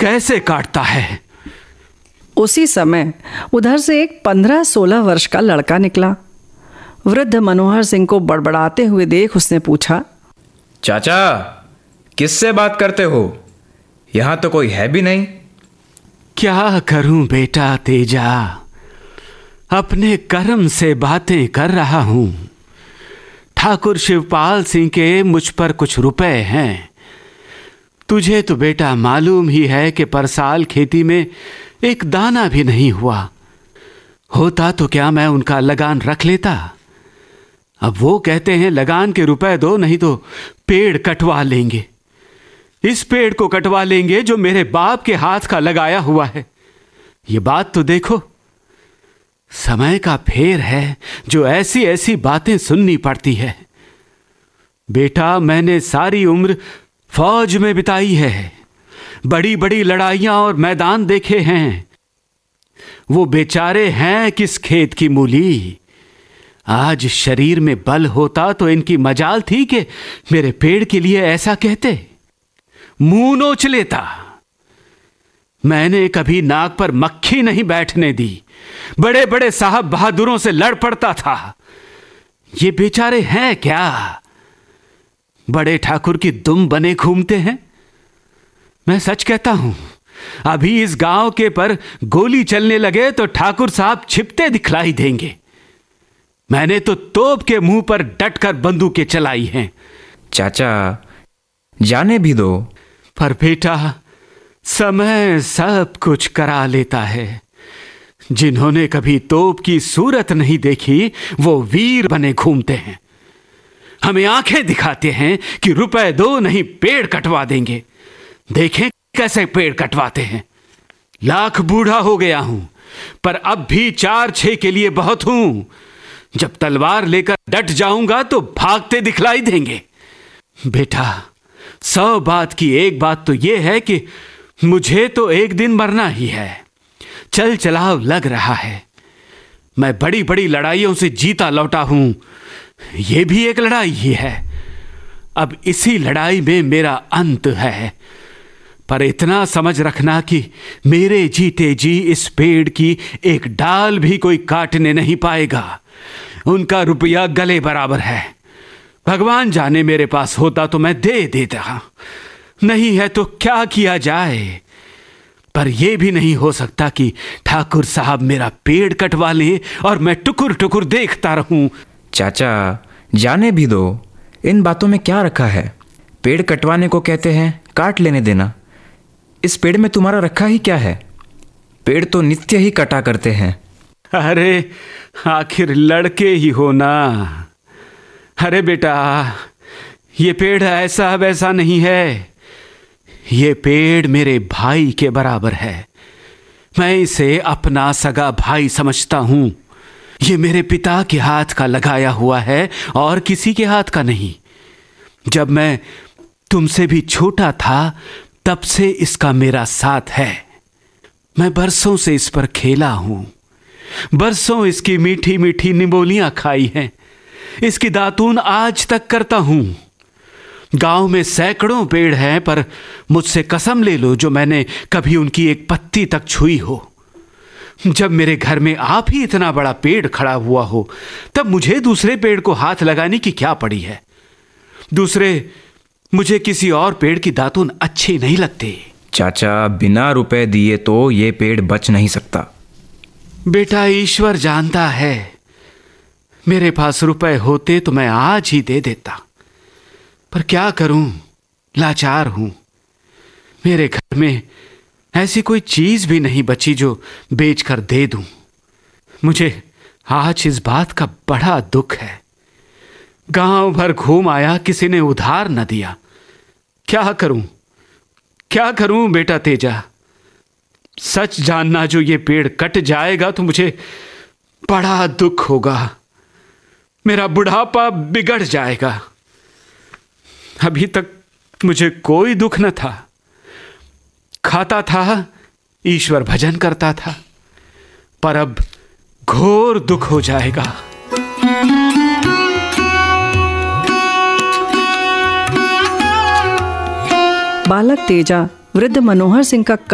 कैसे काटता है। उसी समय उधर से एक 15-16 वर्ष का लड़का निकला। वृद्ध मनोहर सिंह को बड़बड़ाते हुए देख उसने पूछा, चाचा, किससे बात करते हो? यहाँ तो कोई है भी नहीं। क्या करूं बेटा तेजा, अपने कर्म से बातें कर रहा हूं। ठाकुर शिवपाल सिंह के मुझ पर कुछ रुपए हैं। तुझे तो बेटा मालूम ही है कि पर साल खेती में एक दाना भी नहीं हुआ। होता तो क्या मैं उनका लगान रख लेता। अब वो कहते हैं लगान के रुपए दो, नहीं तो पेड़ कटवा लेंगे। इस पेड़ को कटवा लेंगे जो मेरे बाप के हाथ का लगाया हुआ है। ये बात तो देखो, समय का फेर है जो ऐसी ऐसी बातें सुननी पड़ती है। बेटा, मैंने सारी उम्र फौज में बिताई है, बड़ी बड़ी लड़ाइयां और मैदान देखे हैं। वो बेचारे हैं किस खेत की मूली। आज शरीर में बल होता तो इनकी मजाल थी कि मेरे पेड़ के लिए ऐसा कहते, मुंह नोच लेता। मैंने कभी नाक पर मक्खी नहीं बैठने दी। बड़े बड़े साहब बहादुरों से लड़ पड़ता था। ये बेचारे हैं क्या? बड़े ठाकुर की दुम बने घूमते हैं। मैं सच कहता हूं, अभी इस गांव के पर गोली चलने लगे तो ठाकुर साहब छिपते दिखलाई देंगे। मैंने तो तोप के मुंह पर डटकर बंदूकें चलाई हैं। चाचा, जाने भी दो। पर बेटा, समय सब कुछ करा लेता है। जिन्होंने कभी तोप की सूरत नहीं देखी वो वीर बने घूमते हैं। हमें आंखें दिखाते हैं कि रुपए दो नहीं पेड़ कटवा देंगे। देखें कैसे पेड़ कटवाते हैं। लाख बूढ़ा हो गया हूं, पर अब भी 4-6 के लिए बहुत हूं। जब तलवार लेकर डट जाऊंगा तो भागते दिखलाई देंगे। बेटा, 100 बात की एक बात तो यह है कि मुझे तो एक दिन मरना ही है। चल चलाव लग रहा है। मैं बड़ी बड़ी लड़ाइयों से जीता लौटा हूं। यह भी एक लड़ाई ही है। अब इसी लड़ाई में मेरा अंत है। पर इतना समझ रखना कि मेरे जीते जी इस पेड़ की एक डाल भी कोई काटने नहीं पाएगा। उनका रुपया गले बराबर है। भगवान जाने, मेरे पास होता तो मैं दे देता। नहीं है तो क्या किया जाए। पर यह भी नहीं हो सकता कि ठाकुर साहब मेरा पेड़ कटवा लें और मैं टुकुर टुकुर देखता रहूं। चाचा, जाने भी दो। इन बातों में क्या रखा है? पेड़ कटवाने को कहते हैं, काट लेने देना। इस पेड़ में तुम्हारा रखा ही क्या है? पेड़ तो नित्य ही कटा करते हैं। अरे आखिर लड़के ही हो ना। अरे बेटा, ये पेड़ ऐसा वैसा नहीं है। ये पेड़ मेरे भाई के बराबर है। मैं इसे अपना सगा भाई समझता हूं। ये मेरे पिता के हाथ का लगाया हुआ है और किसी के हाथ का नहीं। जब मैं तुमसे भी छोटा था तब से इसका मेरा साथ है। मैं बरसों से इस पर खेला हूं। बरसों इसकी मीठी मीठी निबोलियां खाई हैं। इसकी दातून आज तक करता हूं। गांव में सैकड़ों पेड़ हैं, पर मुझसे कसम ले लो जो मैंने कभी उनकी एक पत्ती तक छुई हो। जब मेरे घर में आप ही इतना बड़ा पेड़ खड़ा हुआ हो, तब मुझे दूसरे पेड़ को हाथ लगाने की क्या पड़ी है। दूसरे, मुझे किसी और पेड़ की दातून अच्छी नहीं लगती। चाचा, बिना रुपए दिए तो ये पेड़ बच नहीं सकता। बेटा, ईश्वर जानता है, मेरे पास रुपए होते तो मैं आज ही दे देता। पर क्या करूं, लाचार हूं। मेरे घर में ऐसी कोई चीज भी नहीं बची जो बेचकर दे दूं। मुझे आज इस बात का बड़ा दुख है। गांव भर घूम आया, किसी ने उधार न दिया। क्या करूं बेटा तेजा। सच जानना, जो ये पेड़ कट जाएगा तो मुझे बड़ा दुख होगा। मेरा बुढ़ापा बिगड़ जाएगा। अभी तक मुझे कोई दुख न था। खाता था, ईश्वर भजन करता था, पर अब घोर दुख हो जाएगा। बालक तेजा वृद्ध मनोहर सिंह का